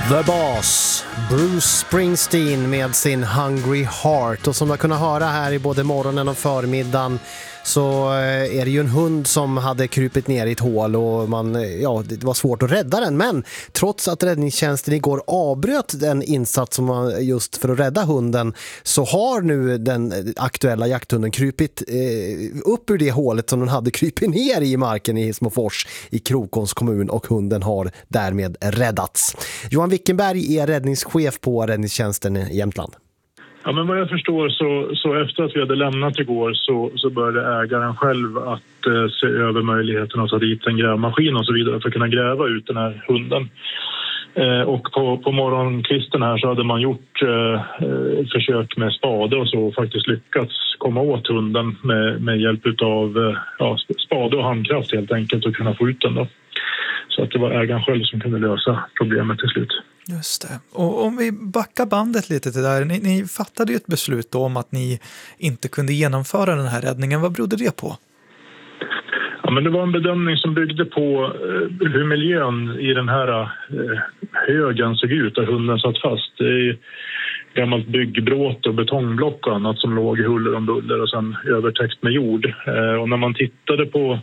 The Boss, Bruce Springsteen med sin Hungry Heart. Och som du har kunnat höra här i både morgonen och förmiddagen så är det ju en hund som hade krypit ner i ett hål och det var svårt att rädda den. Men trots att räddningstjänsten igår avbröt den insats som var just för att rädda hunden, så har nu den aktuella jakthunden krypit upp ur det hålet som den hade krypit ner i marken i Hissmofors i Krokoms kommun, och hunden har därmed räddats. Johan Wickenberg är räddningschef på räddningstjänsten i Jämtland. Ja, men vad jag förstår så efter att vi hade lämnat igår så började ägaren själv att se över möjligheten att ta dit en grävmaskin och så vidare för att kunna gräva ut den här hunden. Och på morgonkvisten här så hade man gjort försök med spade och så, och faktiskt lyckats komma åt hunden med hjälp av spade och handkraft helt enkelt, och kunna få ut den då. Så att det var ägaren själv som kunde lösa problemet till slut. Just det. Och om vi backar bandet lite till där. Ni fattade ju ett beslut då om att ni inte kunde genomföra den här räddningen. Vad berodde det på? Ja, men det var en bedömning som byggde på hur miljön i den här högen såg ut där hunden satt fast. Det är gammalt byggbråt och betongblock och annat som låg i huller om buller och sen övertäckt med jord. Och när man tittade på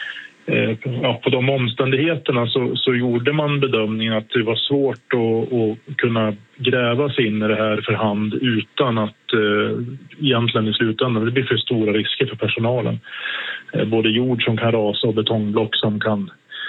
de omständigheterna så gjorde man bedömningen att det var svårt att kunna gräva sig in i det här för hand utan att egentligen i slutändan det blir för stora risker för personalen. Både jord som kan rasa och betongblock som kan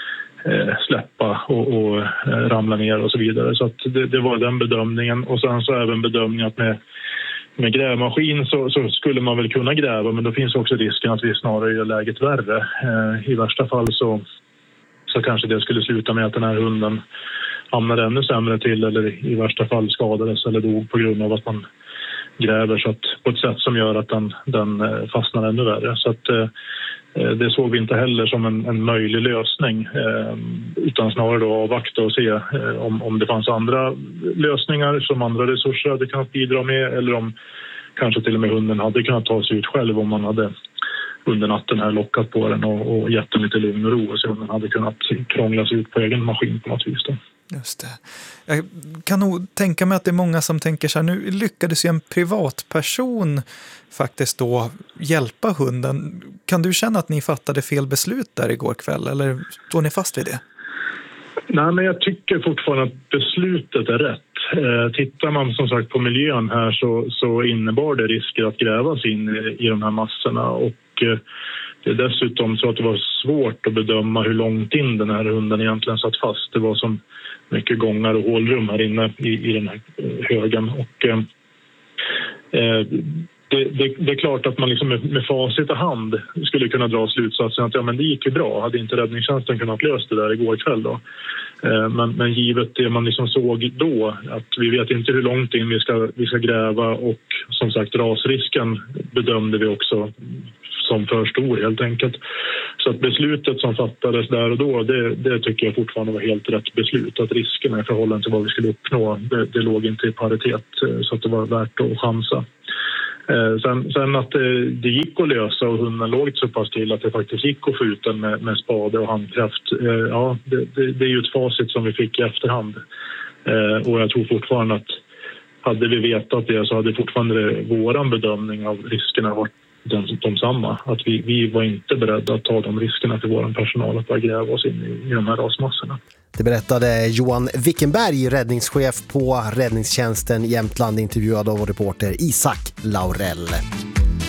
släppa och ramla ner och så vidare. Så att det var den bedömningen, och sen så även bedömningen att med grävmaskin så skulle man väl kunna gräva, men då finns också risken att vi snarare gör läget värre. I värsta fall så kanske det skulle sluta med att den här hunden hamnar ännu sämre till, eller i värsta fall skadades eller dog på grund av att man gräver så att, på ett sätt som gör att den fastnar ännu värre. Så att det såg vi inte heller som en möjlig lösning, utan snarare då avvakta och se om det fanns andra lösningar som andra resurser hade kunnat bidra med, eller om kanske till och med hunden hade kunnat ta sig ut själv om man hade under natten här lockat på den och gett den lite lugn och ro, så hunden hade kunnat krångla sig ut på egen maskin på något vis då. Just det. Jag kan nog tänka mig att det är många som tänker så här, nu lyckades ju en privatperson faktiskt då hjälpa hunden. Kan du känna att ni fattade fel beslut där igår kväll, eller står ni fast vid det? Nej, men jag tycker fortfarande att beslutet är rätt. Tittar man som sagt på miljön här så innebar det risker att grävas in i de här massorna, och det är dessutom så att det var svårt att bedöma hur långt in den här hunden egentligen satt fast. Det var som mycket gångar och hålrum här inne i den här högen. Och det är klart att man liksom med facit i hand skulle kunna dra slutsatsen att men det gick ju bra. Hade inte räddningstjänsten kunnat lösa det där igår kväll då? Men givet det man liksom såg då, att vi vet inte hur långt in vi ska gräva, och som sagt rasrisken bedömde vi också som för stor helt enkelt. Så att beslutet som fattades där och då, det tycker jag fortfarande var helt rätt beslut. Att riskerna i förhållande till vad vi skulle uppnå, det låg inte i paritet, så att det var värt att chansa. Sen att det gick att lösa och hunden låg så pass till att det faktiskt gick att få ut den med spade och handkraft. Det är ju ett facit som vi fick i efterhand. Och jag tror fortfarande att hade vi vetat det så hade fortfarande våran bedömning av riskerna varit de samma. Att vi var inte beredda att ta de riskerna för vår personal att bara gräva oss in i de här rasmassorna. Det berättade Johan Wickenberg, räddningschef på räddningstjänsten i Jämtland, intervjuad av vår reporter Isak Laurell.